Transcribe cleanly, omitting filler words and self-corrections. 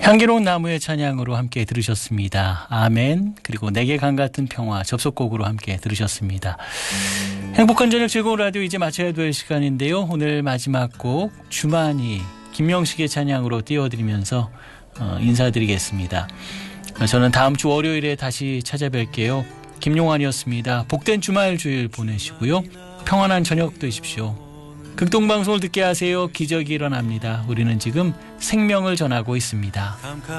향기로운 나무의 찬양으로 함께 들으셨습니다. 아멘. 그리고 내게 강같은 평화 접속곡으로 함께 들으셨습니다. 행복한 저녁 즐거운 라디오 이제 마쳐야 될 시간인데요. 오늘 마지막 곡 주만이 김명식의 찬양으로 띄워드리면서 인사드리겠습니다. 저는 다음 주 월요일에 다시 찾아뵐게요. 김용환이었습니다. 복된 주말 주일 보내시고요. 평안한 저녁 되십시오. 극동방송을 듣게 하세요. 기적이 일어납니다. 우리는 지금 생명을 전하고 있습니다.